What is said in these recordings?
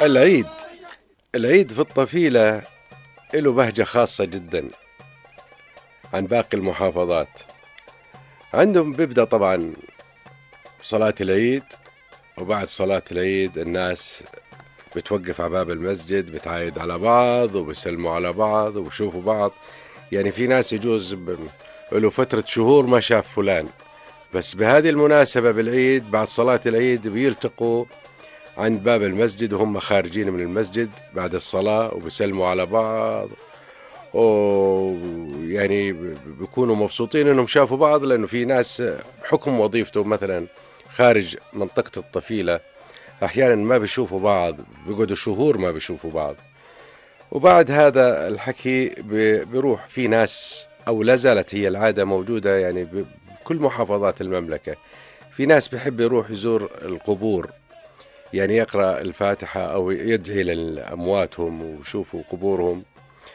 العيد العيد في الطفيلة له بهجة خاصة جدا عن باقي المحافظات. عندهم بيبدأ طبعا صلاة العيد، وبعد صلاة العيد الناس بتوقف على باب المسجد، بتعايد على بعض وبيسلموا على بعض وبشوفوا بعض. يعني في ناس يجوز له فترة شهور ما شاف فلان، بس بهذه المناسبة بالعيد بعد صلاة العيد بيلتقوا عند باب المسجد وهم خارجين من المسجد بعد الصلاة وبيسلموا على بعض. ويعني بيكونوا مبسوطين انهم شافوا بعض، لانه في ناس حكم وظيفته مثلا خارج منطقة الطفيلة احيانا ما بيشوفوا بعض، بيقعدوا شهور ما بيشوفوا بعض. وبعد هذا الحكي بيروح في ناس، او لا زالت هي العادة موجودة يعني بكل محافظات المملكة، في ناس بيحب يروح يزور القبور، يعني يقرأ الفاتحة أو يدعي لأمواتهم ويشوفوا قبورهم.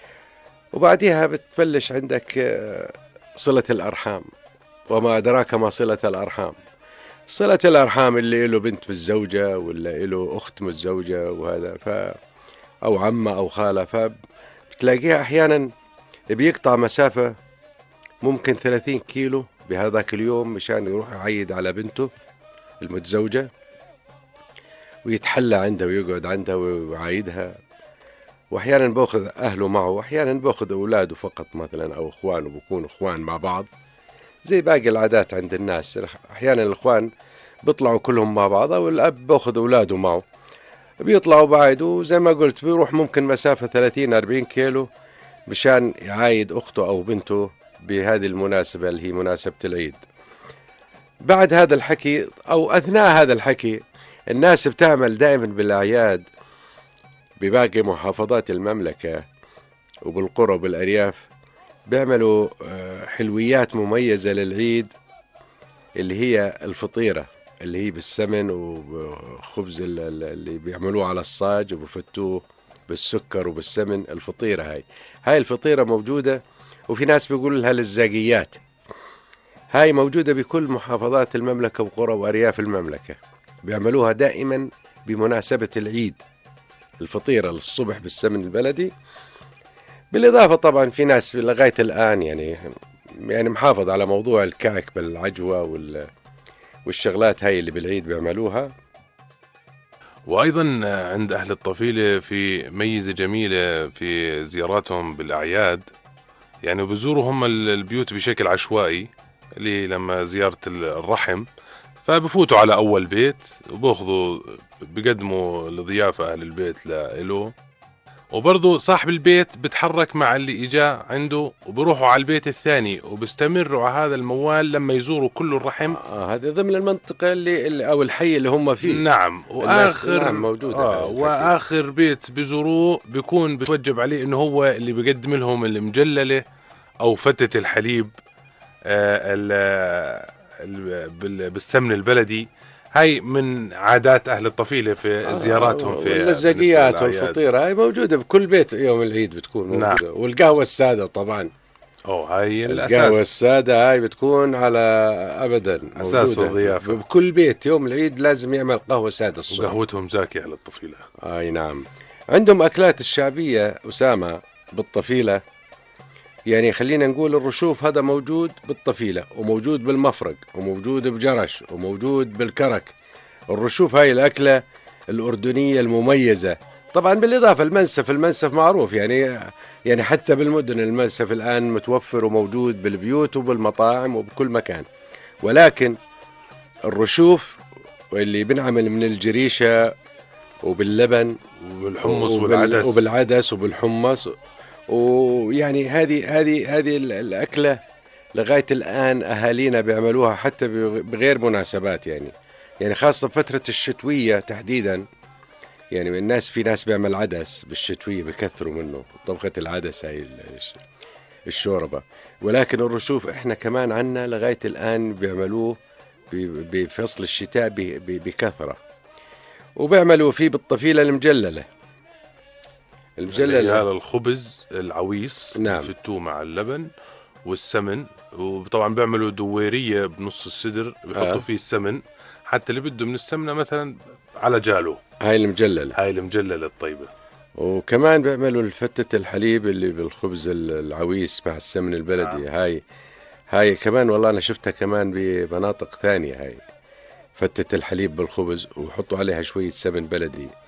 وبعدها بتبلش عندك صلة الأرحام، وما أدراك ما صلة الأرحام. صلة الأرحام اللي له بنت متزوجة ولا له أخت متزوجة وهذا أو عمة أو خالة، فبتلاقيها أحيانا بيقطع مسافة ممكن 30 كيلو بهذاك اليوم مشان يروح يعيد على بنته المتزوجة ويتحلى عندها ويقعد عندها ويعايدها. واحيانا باخذ اهله معه، واحيانا باخذ اولاده فقط مثلا او اخوانه، بكونوا اخوان مع بعض زي باقي العادات عند الناس. احيانا الاخوان بيطلعوا كلهم مع بعض، او الاب باخذ اولاده معه بيطلعوا بعيد، وزي ما قلت بيروح ممكن مسافة 30 40 كيلو مشان يعايد اخته او بنته بهذه المناسبة اللي هي مناسبة العيد. بعد هذا الحكي او اثناء هذا الحكي الناس بتعمل دائما بالاعياد بباقي محافظات المملكة وبالقرى وبالأرياف، بيعملوا حلويات مميزة للعيد، اللي هي الفطيرة اللي هي بالسمن وخبز اللي بيعملوه على الصاج وبفتوه بالسكر وبالسمن. الفطيرة هاي الفطيرة موجودة، وفي ناس بيقولوا لها للزاقيات. هاي موجودة بكل محافظات المملكة وقرى وأرياف المملكة، بيعملوها دائما بمناسبة العيد، الفطيرة للصبح بالسمن البلدي. بالإضافة طبعا في ناس لغاية الآن يعني محافظ على موضوع الكعك بالعجوة والشغلات هاي اللي بالعيد بيعملوها. وأيضا عند أهل الطفيلة في ميزة جميلة في زياراتهم بالأعياد، يعني بزوروا هم البيوت بشكل عشوائي، اللي لما زيارة الرحم فبفوتوا على أول بيت وبأخذوا بقدموا الضيافة أهل البيت له، وبرضو صاحب البيت بتحرك مع اللي إجا عنده وبروحوا على البيت الثاني وبستمروا على هذا الموال لما يزوروا كل الرحم. هذه ضمن المنطقة اللي أو الحي اللي هم فيه. نعم. الناس نعم وآخر موجودة هذا الحكي. وآخر بيت بزوروه بيكون بتوجب عليه إنه هو اللي بيقدم لهم المجللة أو فتة الحليب بالسمن البلدي. هاي من عادات أهل الطفيلة في زياراتهم في بالنسبة واللزقيات للأعياد. والفطيرة هاي موجودة بكل بيت يوم العيد بتكون نعم. موجودة. والقهوة السادة طبعا، هاي القهوة الأساس، السادة هاي بتكون على أبدا أساس موجودة الضيافة، بكل بيت. يوم العيد لازم يعمل قهوة سادة الصبح. وقهوتهم زاكية أهل الطفيلة. أي نعم. عندهم أكلات الشعبية أسامة بالطفيلة، يعني خلينا نقول الرشوف هذا موجود بالطفيلة وموجود بالمفرق وموجود بجرش وموجود بالكرك. الرشوف هاي الأكلة الأردنية المميزة. طبعا بالإضافة المنسف معروف، يعني حتى بالمدن المنسف الآن متوفر وموجود بالبيوت وبالمطاعم وبكل مكان. ولكن الرشوف واللي بنعمل من الجريشة وباللبن والحمص والعدس. وبالعدس وبالحمص، ويعني هذه الأكلة لغاية الآن أهالينا بيعملوها حتى بغير مناسبات، يعني خاصة فترة الشتوية تحديدا. يعني الناس في ناس بيعمل عدس بالشتوية بكثروا منه، طبخة العدس هاي الشوربة. ولكن الرشوف احنا كمان عنا لغاية الآن بيعملوه بفصل الشتاء بكثرة، وبيعملوا فيه بالطفيلة المجللة. اللي هذا الخبز العويص نعم. بفتوه مع اللبن والسمن، وطبعا بيعملوا دويرية بنص الصدر بيحطوا فيه السمن، حتى اللي بده من السمنة مثلا على جاله. هاي المجللة. هاي المجللة الطيبة. وكمان بيعملوا الفتة الحليب اللي بالخبز العويس مع السمن البلدي. هاي كمان والله أنا شفتها كمان بمناطق ثانية. هاي فتة الحليب بالخبز وحطوا عليها شوية سمن بلدي.